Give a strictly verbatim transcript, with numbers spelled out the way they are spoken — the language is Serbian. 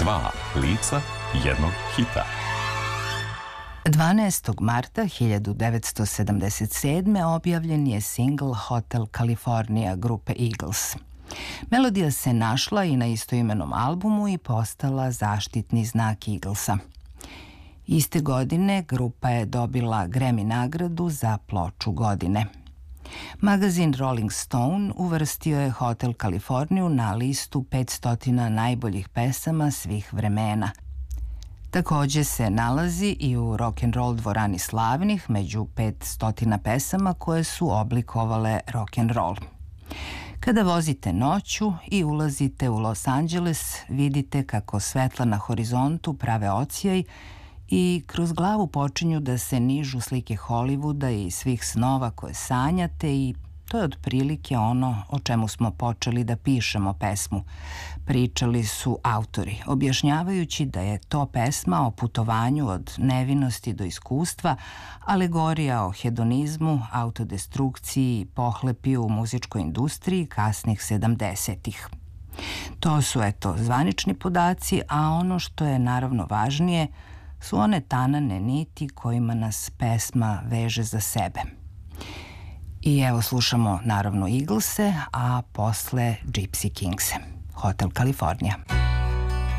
Dva lica jednog hita. dvanaestog marta hiljadu devetsto sedamdeset sedme. objavljen je singl Hotel California grupe Eagles. Melodija se našla i na istoimenom albumu i postala zaštitni znak Eaglesa. Iste godine grupa je dobila Grammy nagradu za ploču godine. Magazin Rolling Stone uvrstio je Hotel Californiju na listu petsto najboljih pesama svih vremena. Takođe se nalazi i u rock'n'roll dvorani slavnih među petsto pesama koje su oblikovale rock'n'roll. Kada vozite noću i ulazite u Los Angeles, vidite kako svetla na horizontu prave ocijaj i kroz glavu počinju da se nižu slike Hollywooda i svih snova koje sanjate i to je otprilike ono o čemu smo počeli da pišemo pesmu. Pričali su autori, objašnjavajući da je to pesma o putovanju od nevinosti do iskustva, alegorija o hedonizmu, autodestrukciji i pohlepi u muzičkoj industriji kasnih sedamdesetih. To su, eto, zvanični podaci, a ono što je naravno važnije su one tanane niti kojima nas pesma veže za sebe. I evo slušamo naravno Eaglese, a posle Gypsy Kingse. Hotel California.